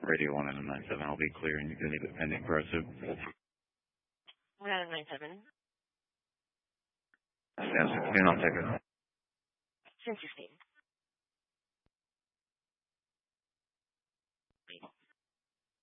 Radio 197. I'll be clear, and you can leave it pending pursuit. 197. Stand 16, I'll take it. Stand 16.